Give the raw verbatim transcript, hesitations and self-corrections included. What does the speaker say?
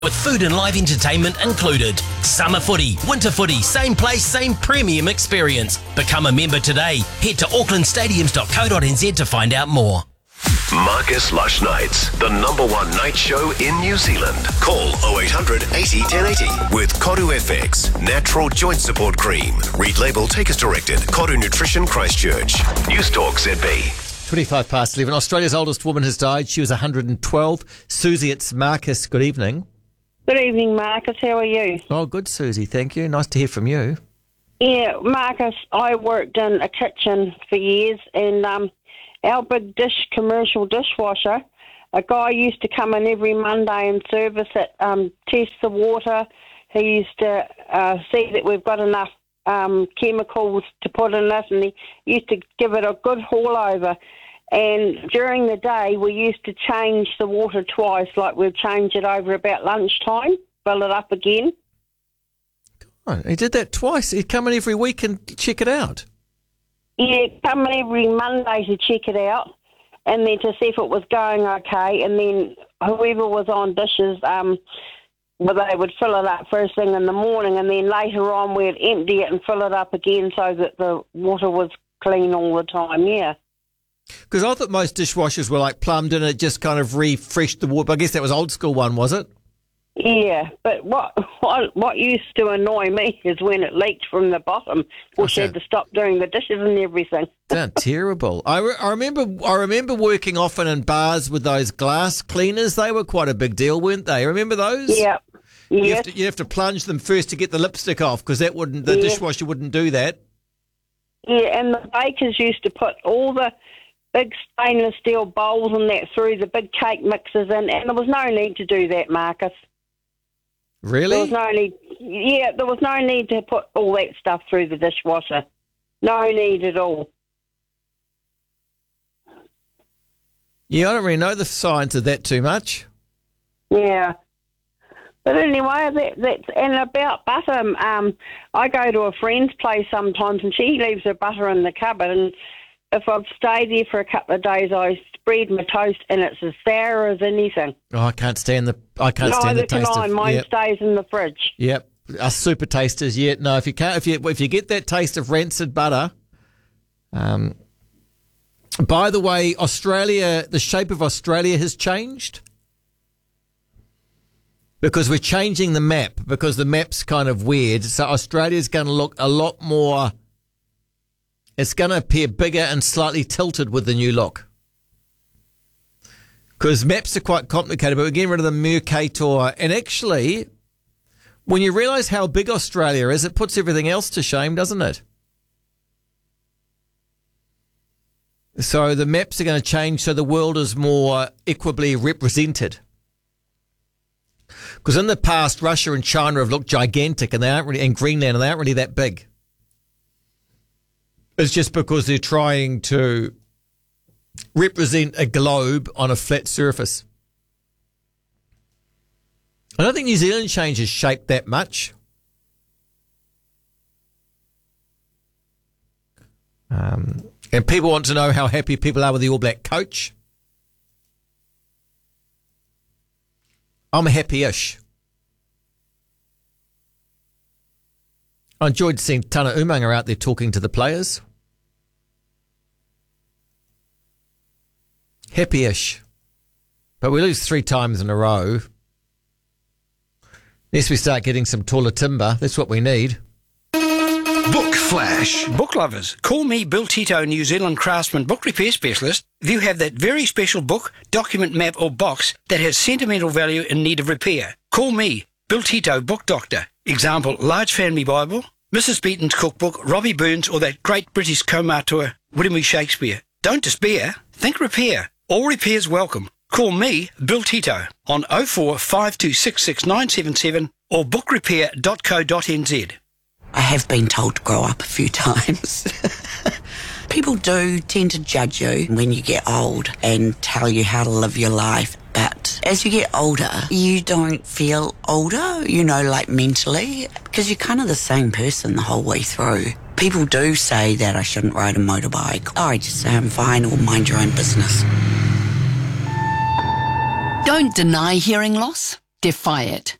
with food and live entertainment included. Summer footy, winter footy, same place, same premium experience. Become a member today. Head to auckland stadiums dot co dot n z to find out more. Marcus Lush Nights, the number one night show in New Zealand. Call oh eight hundred eighty ten eighty with Koru F X, natural joint support cream. Read label, take as directed. Koru Nutrition Christchurch. News Talk Z B. twenty-five past eleven. Australia's oldest woman has died. She was one hundred twelve. Susie, it's Marcus. Good evening. Good evening, Marcus. How are you? Oh, good, Susie. Thank you. Nice to hear from you. Yeah, Marcus, I worked in a kitchen for years, and um, our big dish commercial dishwasher, a guy used to come in every Monday and service it, um, test the water. He used to uh, see that we've got enough um, chemicals to put in it, and he used to give it a good haul over. And during the day, we used to change the water twice, like we'd change it over about lunchtime, fill it up again. God, he did that twice. He'd come in every week and check it out. Yeah, come in every Monday to check it out, and then to see if it was going okay. And then whoever was on dishes, um, well, they would fill it up first thing in the morning, and then later on we'd empty it and fill it up again so that the water was clean all the time, yeah. Because I thought most dishwashers were like plumbed in and it just kind of refreshed the water. I guess that was old school one, was it? Yeah, but what what, what used to annoy me is when it leaked from the bottom. We Okay. had to stop doing the dishes and everything. That's terrible. I, re- I remember I remember working often in bars with those glass cleaners. They were quite a big deal, weren't they? Remember those? Yeah. You Yes. have to, you have to plunge them first to get the lipstick off because that wouldn't the Yeah. dishwasher wouldn't do that. Yeah, and the bakers used to put all the big stainless steel bowls and that through the big cake mixers in, and there was no need to do that, Marcus. There Really? was no need. Yeah, there was no need to put all that stuff through the dishwasher. No need at all. Yeah, I don't really know the science of that too much. Yeah. But anyway, that, that's, and about butter, um, I go to a friend's place sometimes and she leaves her butter in the cupboard, and if I've stayed there for a couple of days, I spread my toast and it's as sour as anything. Oh, I can't stand the I can't stand Neither the can taste I. of Mine yep, stays in the fridge. yep. Us super tasters, yeah. No, if you can't if you if you get that taste of rancid butter, um by the way, Australia the shape of Australia has changed. Because we're changing the map, because the map's kind of weird. So Australia's going to look a lot more, it's going to appear bigger and slightly tilted with the new look. Because maps are quite complicated, but we're getting rid of the Mercator. And actually, when you realise how big Australia is, it puts everything else to shame, doesn't it? So the maps are going to change so the world is more equably represented. Because in the past, Russia and China have looked gigantic, and they aren't really, and Greenland, and they aren't really that big. It's just because they're trying to represent a globe on a flat surface. I don't think New Zealand changes shape that much. Um, and people want to know how happy people are with the All Black coach. I'm happy-ish. I enjoyed seeing Tana Umaga out there talking to the players. Happy-ish. But we lose three times in a row. Unless we start getting some taller timber, that's what we need. Book Flash. Book lovers, call me Bill Tito, New Zealand Craftsman Book Repair Specialist. If you have that very special book, document, map or box that has sentimental value in need of repair, call me, Bill Tito, Book Doctor. Example, Large Family Bible, Missus Beaton's Cookbook, Robbie Burns or that great British co-author, William E. Shakespeare. Don't despair, think repair. All repairs welcome. Call me, Bill Tito, on oh four five two six six nine seven seven or book repair dot co dot n z. I have been told to grow up a few times. People do tend to judge you when you get old and tell you how to live your life. But as you get older, you don't feel older, you know, like mentally, because you're kind of the same person the whole way through. People do say that I shouldn't ride a motorbike. I just say I'm fine or mind your own business. Don't deny hearing loss. Defy it.